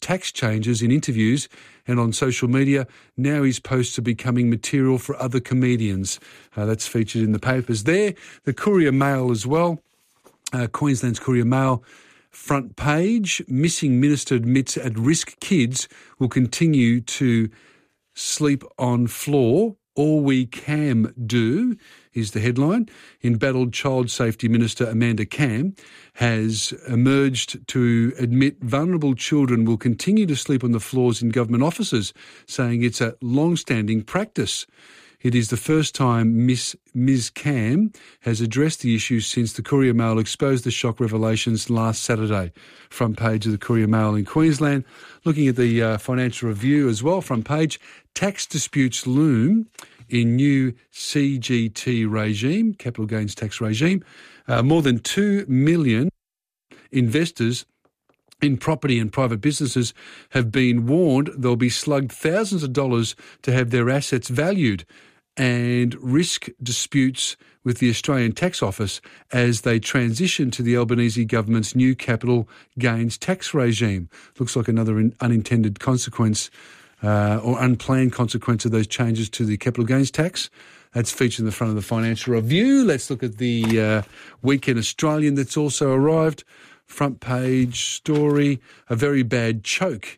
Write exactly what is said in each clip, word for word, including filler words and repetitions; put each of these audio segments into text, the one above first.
tax changes in interviews and on social media. Now his posts are becoming material for other comedians. Uh, that's featured in the papers there. The Courier Mail as well. Uh, Queensland's Courier Mail front page. Missing minister admits at-risk kids will continue to sleep on floor. All we can do is the headline. Embattled Child Safety Minister Amanda Cam has emerged to admit vulnerable children will continue to sleep on the floors in government offices, saying it's a long-standing practice. It is the first time Miss Miz Cam has addressed the issue since the Courier Mail exposed the shock revelations last Saturday. Front page of the Courier Mail in Queensland. Looking at the uh, Financial Review as well, front page, tax disputes loom in new C G T regime, capital gains tax regime. Uh, more than two million investors in property and private businesses have been warned they'll be slugged thousands of dollars to have their assets valued and risk disputes with the Australian Tax Office as they transition to the Albanese government's new capital gains tax regime. Looks like another in, unintended consequence uh, or unplanned consequence of those changes to the capital gains tax. That's featured in the front of the Financial Review. Let's look at the uh, Weekend Australian that's also arrived. Front page story, a very bad choke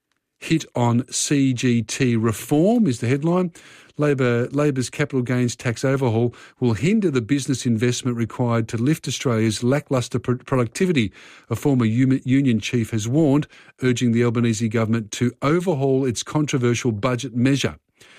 hit on C G T reform is the headline. Labor, Labor's capital gains tax overhaul will hinder the business investment required to lift Australia's lacklustre pro- productivity, a former u- union chief has warned, urging the Albanese government to overhaul its controversial budget measure.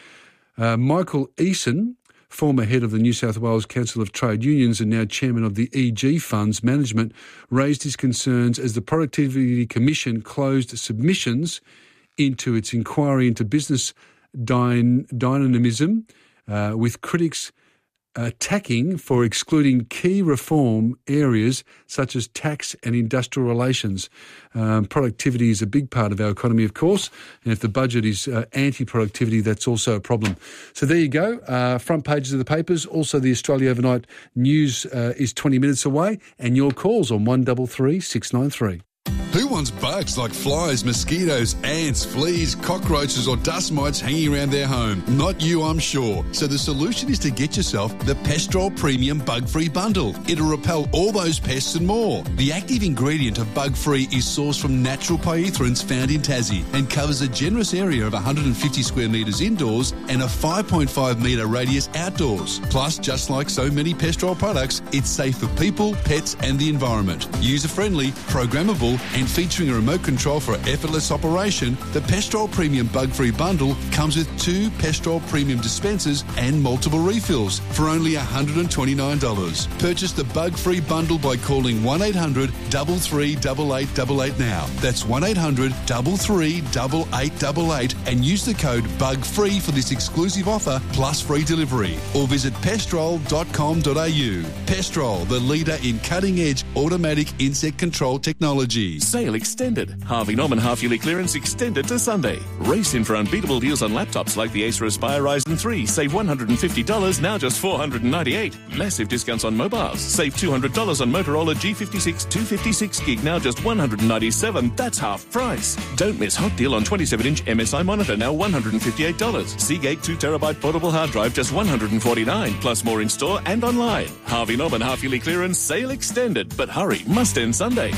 Uh, Michael Eason, former head of the New South Wales Council of Trade Unions and now chairman of the E G Funds Management, raised his concerns as the Productivity Commission closed submissions into its inquiry into business dyn- dynamism, uh, with critics attacking for excluding key reform areas such as tax and industrial relations. Um, productivity is a big part of our economy, of course, and if the budget is uh, anti-productivity, that's also a problem. So there you go, uh, front pages of the papers. Also, the Australia Overnight News uh, is twenty minutes away, and your calls on one three three, six nine three. Who wants bugs like flies, mosquitoes, ants, fleas, cockroaches or dust mites hanging around their home? Not you, I'm sure. So the solution is to get yourself the Pestrol Premium Bug-Free Bundle. It'll repel all those pests and more. The active ingredient of Bug-Free is sourced from natural pyrethroids found in Tassie and covers a generous area of one hundred fifty square metres indoors and a five point five metre radius outdoors. Plus, just like so many Pestrol products, it's safe for people, pets and the environment. User-friendly, programmable and featuring a remote control for effortless operation, the Pestrol Premium Bug-Free Bundle comes with two Pestrol Premium dispensers and multiple refills for only one hundred twenty-nine dollars. Purchase the Bug-Free Bundle by calling one eight hundred, three three eight eight eight eight now. That's one eight hundred, three three eight eight eight eight and use the code BUGFREE for this exclusive offer plus free delivery. Or visit pestrol dot com dot a u. Pestrol, the leader in cutting-edge automatic insect control technology. Sale extended. Harvey Norman half-yearly clearance extended to Sunday. Race in for unbeatable deals on laptops like the Acer Aspire Ryzen three. Save one hundred fifty dollars, now just four hundred ninety-eight dollars. Massive discounts on mobiles. Save two hundred dollars on Motorola G fifty-six two fifty-six gig, now just one hundred ninety-seven dollars. That's half price. Don't miss hot deal on twenty-seven inch M S I monitor, now one hundred fifty-eight dollars. Seagate two terabyte portable hard drive, just one hundred forty-nine dollars. Plus more in store and online. Harvey Norman half-yearly clearance, sale extended. But hurry, must end Sunday.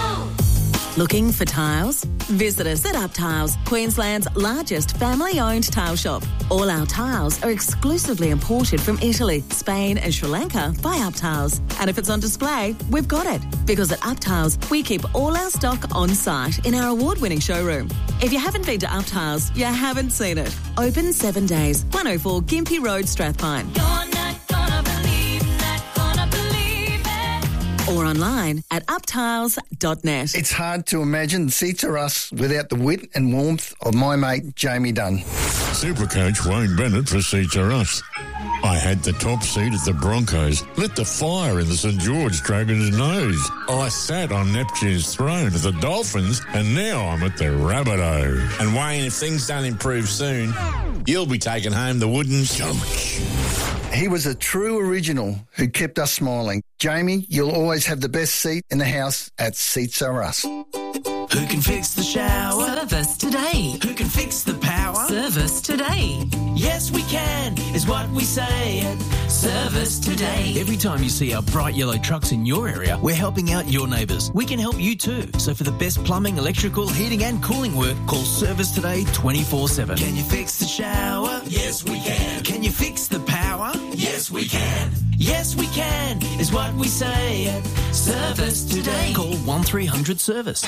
Looking for tiles? Visit us at Up Tiles, Queensland's largest family-owned tile shop. All our tiles are exclusively imported from Italy, Spain and Sri Lanka by Up Tiles. And if it's on display, we've got it. Because at Up Tiles, we keep all our stock on site in our award-winning showroom. If you haven't been to Up Tiles, you haven't seen it. Open seven days, one oh four Gympie Road, Strathpine. You're not gonna believe, not gonna believe it. Or online at up tiles dot net. It's hard to imagine Seats Are Us without the wit and warmth of my mate Jamie Dunn. Supercoach Wayne Bennett for Seats Are Us. I had the top seat at the Broncos, lit the fire in the St George Dragons' nose. I sat on Neptune's throne at the Dolphins, and now I'm at the Rabbitoh. And Wayne, if things don't improve soon, you'll be taking home the wooden stomach. He was a true original who kept us smiling. Jamie, you'll always have the best seat in the house at Seats Are Us. Who can fix the shower? Service today. Who can fix the power? Service today. Yes, we can, is what we say at Service Today. Every time you see our bright yellow trucks in your area, we're helping out your neighbours. We can help you too. So for the best plumbing, electrical, heating and cooling work, call Service Today twenty-four seven. Can you fix the shower? Yes, we can. Can you fix the power? Yes, we can. Yes, we can, is what we say at Service Today. Call one three hundred service.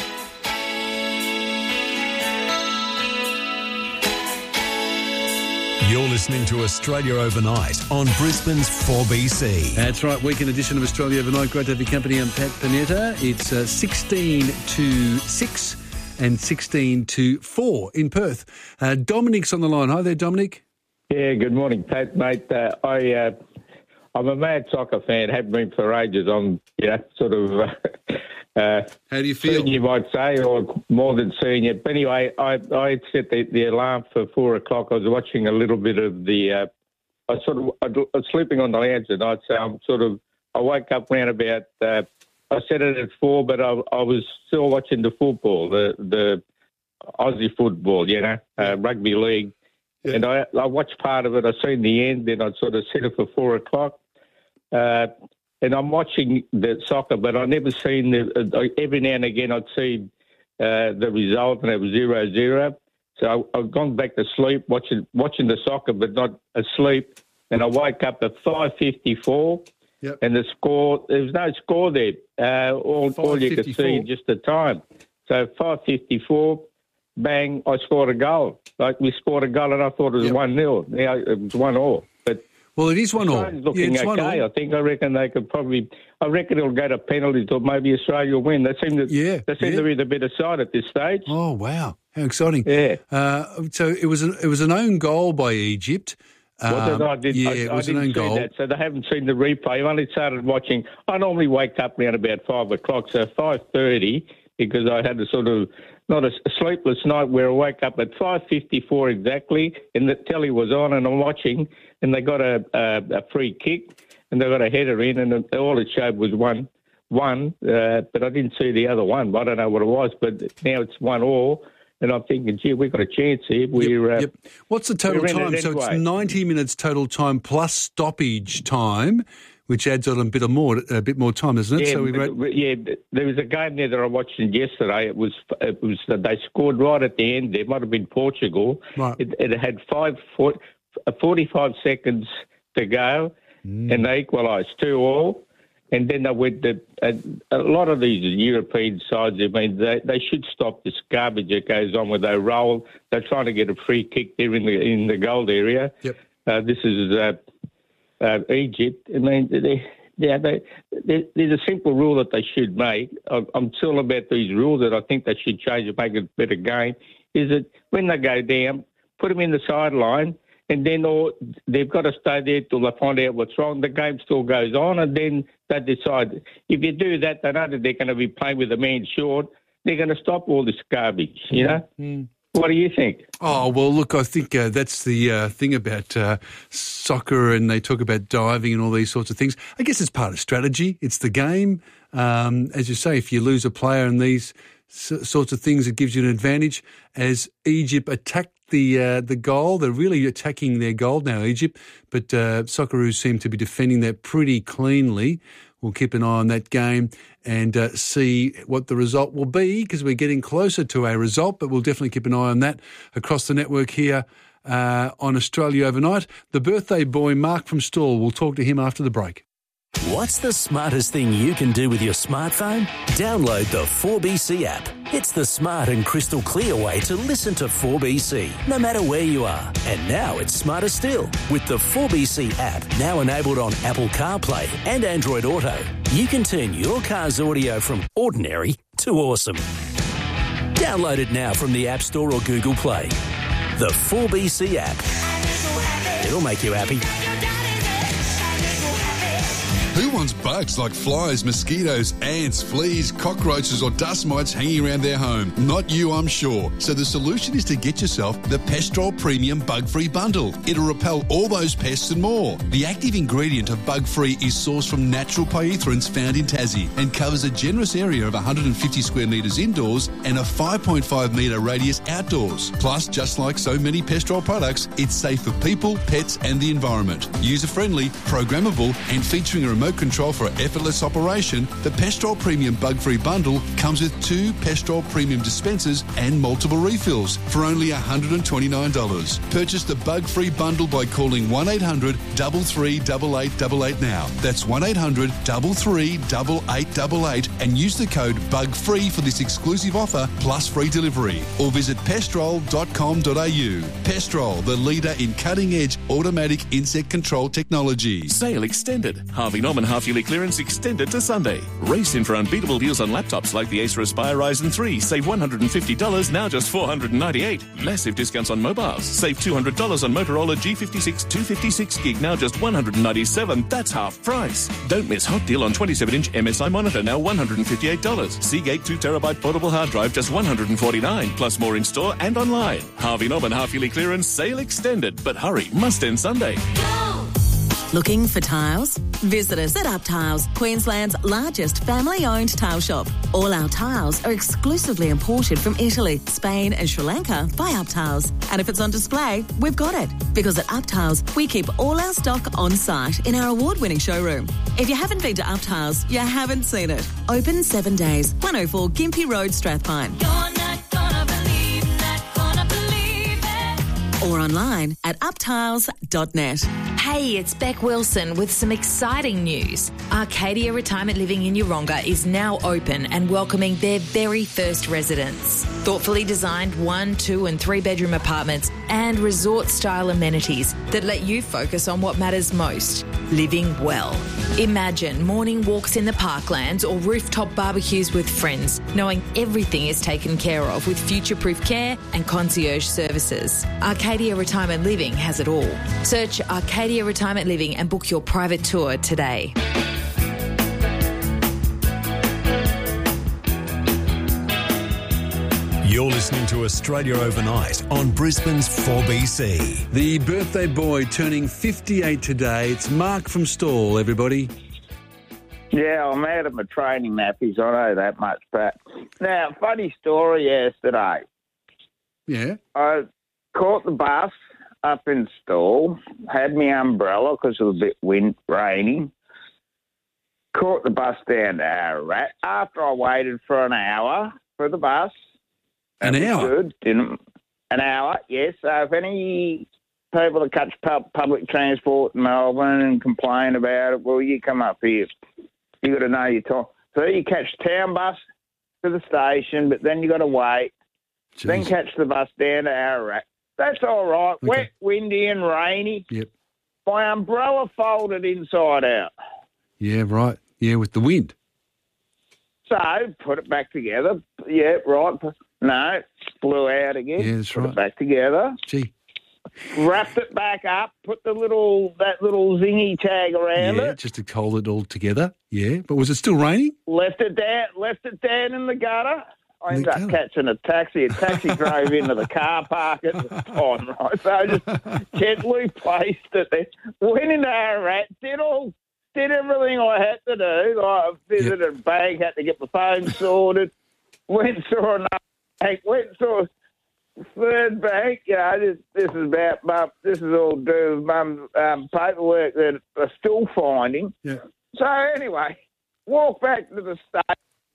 You're listening to Australia Overnight on Brisbane's four B C. That's right, weekend edition of Australia Overnight. Great to have your company. I'm Pat Panetta. It's uh, sixteen to six and sixteen to four in Perth. Uh, Dominic's on the line. Hi there, Dominic. Yeah, good morning, Pat, mate. Uh, I, uh, I'm a mad soccer fan, have been for ages. I'm, you know, sort of... Uh, Uh, How do you feel? Senior, you might say, or more than senior. But anyway, I I set the, the alarm for four o'clock. I was watching a little bit of the. Uh, I sort of I was sleeping on the lounge at night, so I'm sort of. I woke up around about. Uh, I set it at four, but I, I was still watching the football, the the Aussie football, you know, uh, rugby league, yeah. and I I watched part of it. I seen the end, then I sort of set it for four o'clock. Uh, And I'm watching the soccer, but I've never seen the. Uh, every now and again, I'd see uh, the result, and it was zero zero. So I, I've gone back to sleep watching watching the soccer, but not asleep. And I woke up at five fifty four, yep. and the score. There was no score there. Uh, all all you could see just the time. So five fifty four, bang! I scored a goal. Like we scored a goal, and I thought it was one nil. Now it was one all, but. Well, it is one all. Looking yeah, it's okay. one all. I think I reckon they could probably. I reckon it'll go to penalties, or maybe Australia will win. They seem to. Yeah, they seem yeah. to be the better side at this stage. Oh wow, how exciting! Yeah. Uh, so it was an, it was an own goal by Egypt. Well, Um, I did, yeah, I, it I was an didn't own see goal. that, so they haven't seen the replay. I've only started watching. I normally wake up around about five o'clock, so five thirty, because I had a sort of not a, a sleepless night where I woke up at five fifty four exactly, and the telly was on, and I'm watching. And they got a, a, a free kick, and they got a header in, and all it showed was one, one. Uh, but I didn't see the other one. I don't know what it was, but now it's one all. And I'm thinking, gee, we've got a chance here. We're, yep, yep. What's the total time? It So anyway. it's ninety minutes total time plus stoppage time, which adds on a bit of more, a bit more time, doesn't it? Yeah, so we but, wrote... yeah. There was a game there that I watched yesterday. It was, it was they scored right at the end. There might have been Portugal. Right. It, it had five foot, forty-five seconds to go, mm. and they equalised two all. And then they went to, a, a lot of these European sides, I mean, they, they should stop this garbage that goes on where they roll. They're trying to get a free kick there in the in the goal area. Yep. Uh, this is uh, uh, Egypt. I mean, they, yeah, they, they, there's a simple rule that they should make. I'm, I'm still about these rules that I think they should change and make it a better game, is that when they go down, put them in the sideline, and then all, they've got to stay there till they find out what's wrong. The game still goes on, and then they decide. If you do that, they know that they're going to be playing with a man short. They're going to stop all this garbage, you know? Mm. What do you think? Oh, well, look, I think uh, that's the uh, thing about uh, soccer, and they talk about diving and all these sorts of things. I guess it's part of strategy. It's the game. Um, as you say, if you lose a player and these s- sorts of things, it gives you an advantage. As Egypt attacked the uh, the goal, they're really attacking their goal now, Egypt, but uh, Socceroos seem to be defending that pretty cleanly. We'll keep an eye on that game and uh, see what the result will be, because we're getting closer to a result, but we'll definitely keep an eye on that across the network here uh, on Australia Overnight. The birthday boy, Mark from Stawell, we'll talk to him after the break. What's the smartest thing you can do with your smartphone? Download the four B C app. It's the smart and crystal clear way to listen to four B C, no matter where you are. And now it's smarter still. With the four B C app, now enabled on Apple CarPlay and Android Auto, you can turn your car's audio from ordinary to awesome. Download it now from the App Store or Google Play. The four B C app. It'll make you happy. Who wants bugs like flies, mosquitoes, ants, fleas, cockroaches or dust mites hanging around their home? Not you, I'm sure. So the solution is to get yourself the Pestrol Premium Bug-Free Bundle. It'll repel all those pests and more. The active ingredient of Bug-Free is sourced from natural pyrethroids found in Tassie and covers a generous area of one hundred fifty square metres indoors and a five point five metre radius outdoors. Plus, just like so many Pestrol products, it's safe for people, pets and the environment. User-friendly, programmable and featuring a remote control for effortless operation, the Pestrol Premium Bug-Free Bundle comes with two Pestrol Premium dispensers and multiple refills for only one hundred twenty-nine dollars. Purchase the Bug-Free Bundle by calling one eight hundred, three three eight eight eight eight now. That's one eight hundred, three three eight eight eight eight and use the code BUGFREE for this exclusive offer plus free delivery. Or visit pestrol dot com dot a u. Pestrol, the leader in cutting-edge automatic insect control technology. Sale extended. Harvey Norman half-yearly clearance extended to Sunday. Race in for unbeatable deals on laptops like the Acer Aspire Ryzen three. Save one hundred fifty dollars, now just four hundred ninety-eight dollars. Massive discounts on mobiles. Save two hundred dollars on Motorola G fifty-six two fifty-six gig, now just one hundred ninety-seven dollars. That's half price. Don't miss hot deal on twenty-seven inch M S I monitor, now one hundred fifty-eight dollars. Seagate two terabyte portable hard drive, just one hundred forty-nine dollars. Plus more in store and online. Harvey Norman half-yearly clearance sale extended. But hurry, must end Sunday. Looking for tiles? Visit us at Up Tiles, Queensland's largest family-owned tile shop. All our tiles are exclusively imported from Italy, Spain and Sri Lanka by Up Tiles. And if it's on display, we've got it. Because at Up Tiles, we keep all our stock on site in our award-winning showroom. If you haven't been to Up Tiles, you haven't seen it. Open seven days, one oh four Gympie Road, Strathpine. You're not gonna believe, not gonna believe it. Or online at up tiles dot net. Hey, it's Beck Wilson with some exciting news. Arcadia Retirement Living in Yeronga is now open and welcoming their very first residents. Thoughtfully designed one, two and three bedroom apartments and resort-style amenities that let you focus on what matters most, living well. Imagine morning walks in the parklands or rooftop barbecues with friends, knowing everything is taken care of with future-proof care and concierge services. Arcadia Retirement Living has it all. Search Arcadia Retirement Living and book your private tour today. You're listening to Australia Overnight on Brisbane's four B C. The birthday boy turning fifty-eight today. It's Mark from Stawell, everybody. Yeah, I'm out of my training nappies, I know that much, Pat. Now, funny story yesterday. Yeah? I caught the bus up in Stawell, had my umbrella because it was a bit wind, rainy. Caught the bus down to Ararat. After I waited for an hour for the bus. An hour? Good, didn't, an hour, yes. So if any people that catch pub, public transport in Melbourne and complain about it, well, you come up here. You got to know your time. So you catch town bus to the station, but then you got to wait. Jeez. Then catch the bus down to Ararat. That's all right. Okay. Wet, windy and rainy. Yep. My umbrella folded inside out. Yeah, right. Yeah, with the wind. So put it back together. Yeah, right. No, blew out again. Yeah, that's put right. it back together. Gee. Wrapped it back up. Put the little that little zingy tag around yeah, it. just to hold it all together. Yeah, but was it still raining? Left it down. Left it down in the gutter. I ended up gutter. catching a taxi. A taxi drove into the car park at the time, right? So I just gently placed it there. Went into Ararat, did all, did everything I had to do. Like I visited yep. a bank, had to get my phone sorted. Went saw another bank. Went saw a third bank. You know, this, this is about mum. This is all due with mum's um, paperwork that I'm still finding. Yeah. So anyway, walk back to the station.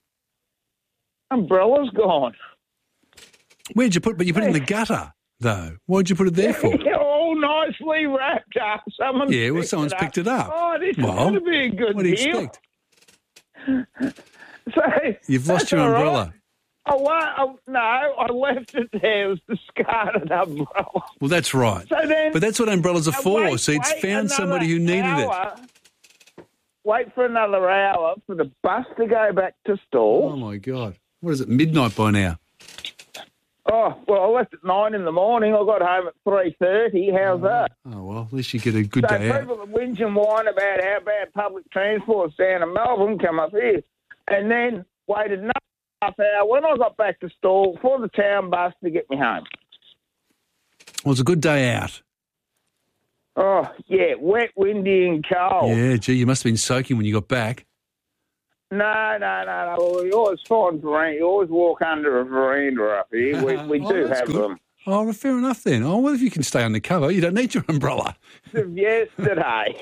Umbrella's gone. Where'd you put? But you put it in the gutter, though. Why'd you put it there for? All nicely wrapped up. Someone yeah, well, someone's picked it up. Oh, this well, is going to be a good what do you deal. expect? So you've lost your umbrella. Right. Oh, well, oh, no, I left it there. It was discarded umbrella. Well, that's right. So then, but that's what umbrellas are for. Wait, so it's wait found somebody who needed hour, it. Wait for another hour for the bus to go back to Stawell. Oh, my God. What is it, midnight by now? Oh, well, I left at nine in the morning. I got home at three thirty. How's that? Oh, well, at least you get a good so day out. people that whinge and whine about how bad public transport's down in Melbourne come up here and then waited another half hour when I got back to stall for the town bus to get me home. Well, it's a good day out. Oh, yeah, wet, windy and cold. Yeah, gee, you must have been soaking when you got back. No, no, no, no. Well, you always find veranda. You always walk under a veranda up here. We, we Oh, do that's have good. them. Oh, well, fair enough then. Oh, well, if you can stay under cover, you don't need your umbrella. Yesterday.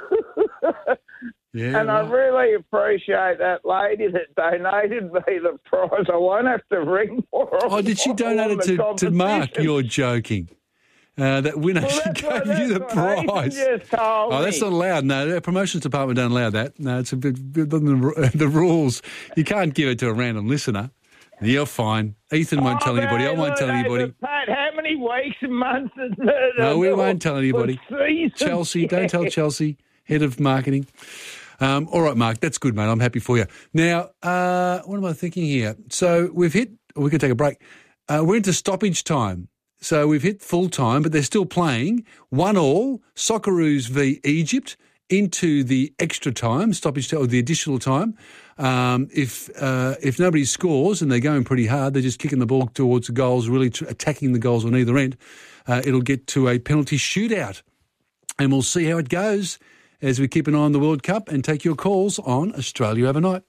Yeah, and I right. really appreciate that lady that donated me the prize. I won't have to ring for her. Oh, did she donate it to, to Mark? You're joking. Uh, that winner, Well, she that's gave what- you the that's what Ethan prize. just told Oh, that's me. not allowed. No, the promotions department don't allow that. No, it's a bit, bit on the, the rules. You can't give it to a random listener. You're fine. Ethan won't Oh, tell anybody. I man, won't tell look, anybody. Pat, how many weeks and months is it? No, we won't tell anybody. Season? Chelsea, don't tell Chelsea, head of marketing. Um, all right, Mark, that's good, mate. I'm happy for you. Now, uh, what am I thinking here? So we've hit, we can take a break. Uh, we're into stoppage time. So we've hit full time, but they're still playing. One all, Socceroos v Egypt into the extra time, stoppage time, or the additional time. Um, if uh, if nobody scores and they're going pretty hard, they're just kicking the ball towards the goals, really tr- attacking the goals on either end, uh, it'll get to a penalty shootout. And we'll see how it goes as we keep an eye on the World Cup and take your calls on Australia Overnight.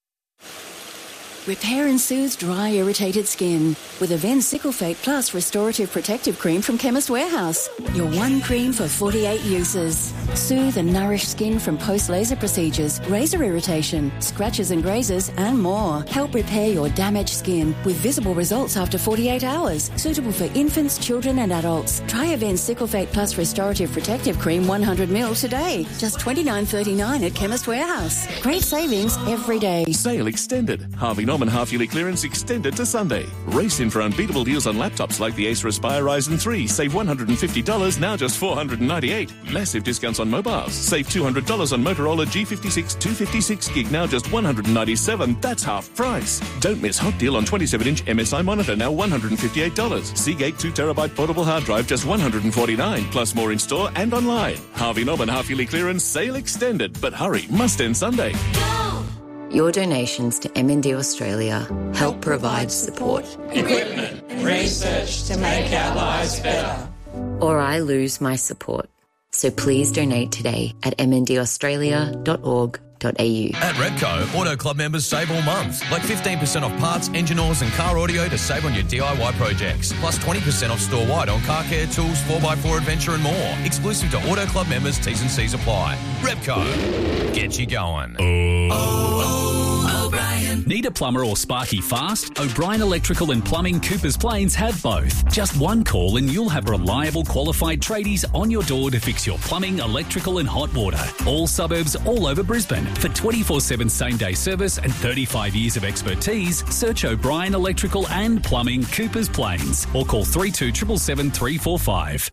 Repair and soothe dry, irritated skin with Aven Cyclefate Plus Restorative Protective Cream from Chemist Warehouse. Your one cream for forty-eight uses. Soothe and nourish skin from post-laser procedures, razor irritation, scratches and grazes, and more. Help repair your damaged skin with visible results after forty-eight hours. Suitable for infants, children, and adults. Try Aven Cyclefate Plus Restorative Protective Cream one hundred mil today. Just twenty-nine thirty-nine at Chemist Warehouse. Great savings every day. Sale extended. Harvey Norman half-yearly clearance extended to Sunday. Race in for unbeatable deals on laptops like the Acer Aspire Ryzen three. Save one hundred fifty dollars, now just four hundred ninety-eight dollars. Massive discounts on mobiles. Save two hundred dollars on Motorola G fifty-six two fifty-six gig, now just one hundred ninety-seven dollars. That's half price. Don't miss hot deal on twenty-seven inch M S I monitor, now one hundred fifty-eight dollars. Seagate two terabyte portable hard drive, just one hundred forty-nine dollars. Plus more in store and online. Harvey Norman half-yearly clearance, sale extended. But hurry, must end Sunday. Your donations to M N D Australia help provide support, equipment, and research to make our lives better. or I lose my support. So please donate today at m n d australia dot org dot a u. At Repco, Auto Club members save all month. Like fifteen percent off parts, engine oils and car audio to save on your D I Y projects. Plus twenty percent off store-wide on car care, tools, four by four adventure and more. Exclusive to Auto Club members, T's and C's apply. Repco, get you going. Need a plumber or sparky fast? O'Brien Electrical and Plumbing Coopers Plains have both. Just one call and you'll have reliable qualified tradies on your door to fix your plumbing, electrical and hot water. All suburbs all over Brisbane. For twenty-four seven same-day service and thirty-five years of expertise, search O'Brien Electrical and Plumbing Coopers Plains or call three two seven seven three four five.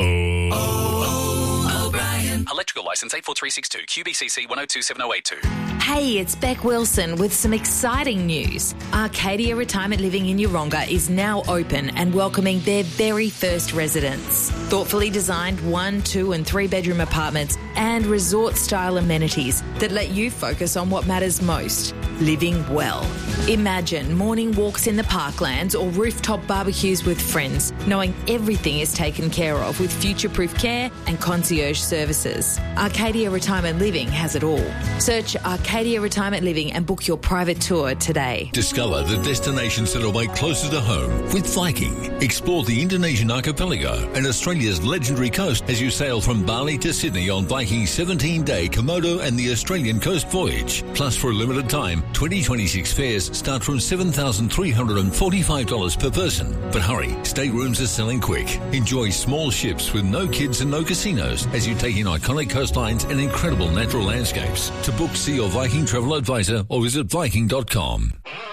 O'Brien. Electrical licence eight four three six two, Q B C C one oh two seven oh eight two. Hey, it's Beck Wilson with some exciting news. Arcadia Retirement Living in Yeronga is now open and welcoming their very first residents. Thoughtfully designed one, two and three bedroom apartments and resort-style amenities that let you focus on what matters most, living well. Imagine morning walks in the parklands or rooftop barbecues with friends, knowing everything is taken care of with future-proof care and concierge services. Arcadia Retirement Living has it all. Search Arcadia Retirement Living and book your private tour today. Discover the destinations that are way closer to home with Viking. Explore the Indonesian archipelago and Australia's legendary coast as you sail from Bali to Sydney on Viking's seventeen-day Komodo and the Australian coast voyage. Plus, for a limited time, twenty twenty-six fares start from seven thousand three hundred forty-five dollars per person. But hurry, staterooms are selling quick. Enjoy small ships with no kids and no casinos as you take in iconic coastlines and incredible natural landscapes. To book, see your Viking travel advisor or visit viking dot com.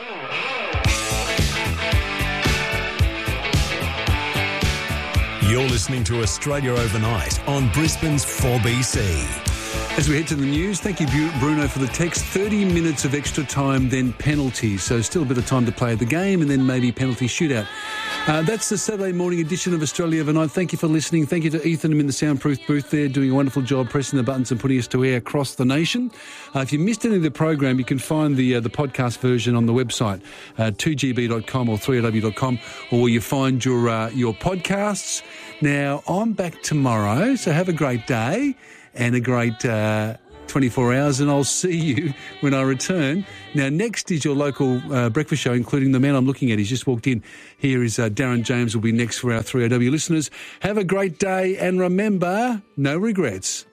You're listening to Australia Overnight on Brisbane's four B C. As we head to the news, thank you, Bruno, for the text. thirty minutes of extra time, then penalties. So still a bit of time to play the game and then maybe penalty shootout. Uh, that's the Saturday morning edition of Australia Overnight. Thank you for listening. Thank you to Ethan in the soundproof booth there, doing a wonderful job pressing the buttons and putting us to air across the nation. Uh, if you missed any of the program, you can find the uh, the podcast version on the website, uh, two g b dot com or three r w dot com, or where you find your uh, your podcasts. Now, I'm back tomorrow, so have a great day and a great uh, twenty-four hours, and I'll see you when I return. Now, next is your local uh, breakfast show, including the man I'm looking at. He's just walked in. Here is uh, Darren James will be next for our three R W listeners. Have a great day, and remember, no regrets.